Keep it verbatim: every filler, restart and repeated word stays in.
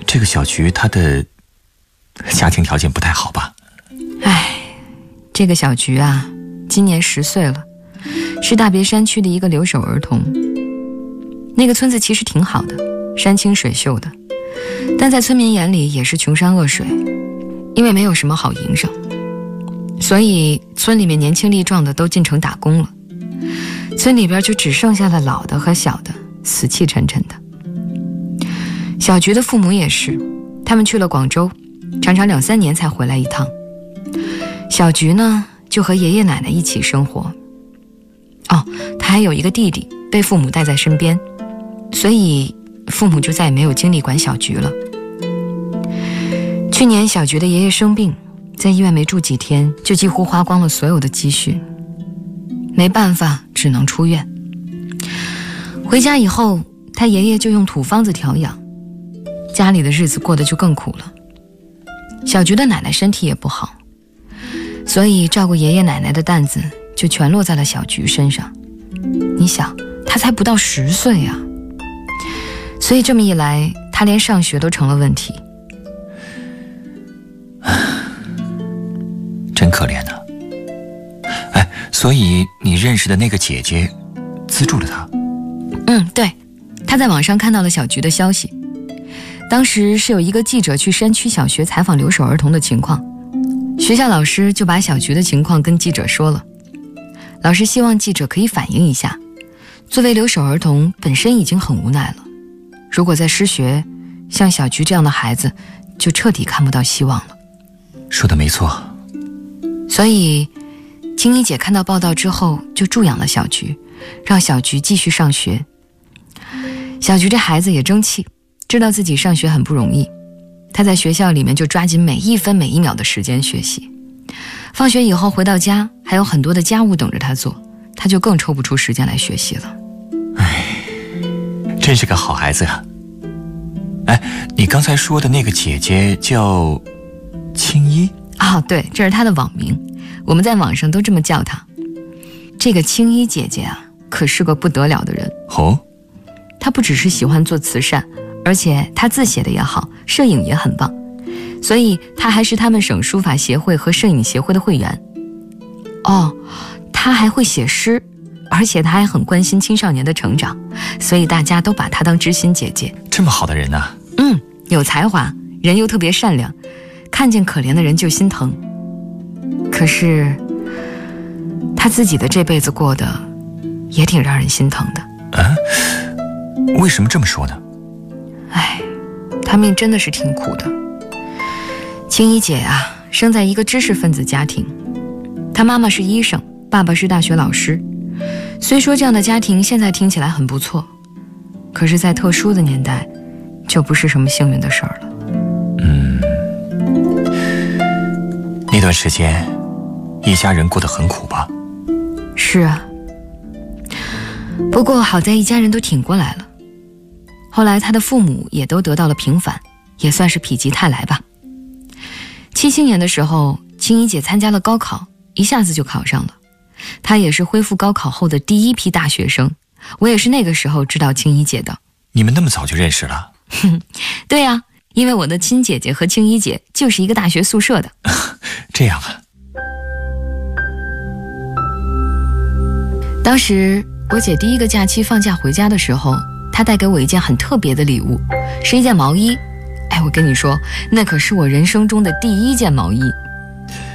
这个小菊她的家庭条件不太好吧？ 唉，这个小菊啊，今年十岁了，是大别山区的一个留守儿童。那个村子其实挺好的，山清水秀的，但在村民眼里也是穷山恶水，因为没有什么好营生，所以村里面年轻力壮的都进城打工了，村里边就只剩下了老的和小的，死气沉沉的。小菊的父母也是，他们去了广州，常常两三年才回来一趟。小菊呢，就和爷爷奶奶一起生活。哦，他还有一个弟弟，被父母带在身边，所以父母就再也没有精力管小菊了。去年小菊的爷爷生病，在医院没住几天，就几乎花光了所有的积蓄，没办法，只能出院。回家以后，他爷爷就用土方子调养，家里的日子过得就更苦了。小菊的奶奶身体也不好，所以照顾爷爷奶奶的担子就全落在了小菊身上。你想，她才不到十岁啊，所以这么一来，她连上学都成了问题。 真可怜啊。哎，所以你认识的那个姐姐资助了她？ 嗯，对，她在网上看到了小菊的消息。当时是有一个记者去山区小学采访留守儿童的情况，学校老师就把小菊的情况跟记者说了。老师希望记者可以反映一下，作为留守儿童本身已经很无奈了，如果再失学，像小菊这样的孩子就彻底看不到希望了。 说的没错。 所以青衣姐看到报道之后就助养了小菊，让小菊继续上学。小菊这孩子也争气，知道自己上学很不容易，她在学校里面就抓紧每一分每一秒的时间学习。放学以后回到家，还有很多的家务等着她做，她就更抽不出时间来学习了。 哎，真是个好孩子啊。哎，你刚才说的那个姐姐叫青衣？ 哦，对，这是她的网名，我们在网上都这么叫她。这个青衣姐姐啊，可是个不得了的人。 哦， 她不只是喜欢做慈善，而且她字写的也好，摄影也很棒，所以她还是他们省书法协会和摄影协会的会员。哦，她还会写诗，而且她还很关心青少年的成长，所以大家都把她当知心姐姐。 这么好的人啊。 嗯，有才华，人又特别善良，看见可怜的人就心疼。可是她自己的这辈子过得也挺让人心疼的。 啊？为什么这么说呢？ 唉，她命真的是挺苦的。青衣姐啊，生在一个知识分子家庭，她妈妈是医生，爸爸是大学老师。虽说这样的家庭现在听起来很不错，可是在特殊的年代就不是什么幸运的事儿了。 嗯，那段时间一家人过得很苦吧？ 是啊，不过好在一家人都挺过来了。后来他的父母也都得到了平反，也算是否极泰来吧。七七年的时候，青衣姐参加了高考，一下子就考上了。她也是恢复高考后的第一批大学生，我也是那个时候知道青衣姐的。 你们那么早就认识了？ 对啊，因为我的亲姐姐和青衣姐就是一个大学宿舍的。 这样啊。 当时我姐第一个假期放假回家的时候，她带给我一件很特别的礼物，是一件毛衣。哎，我跟你说，那可是我人生中的第一件毛衣。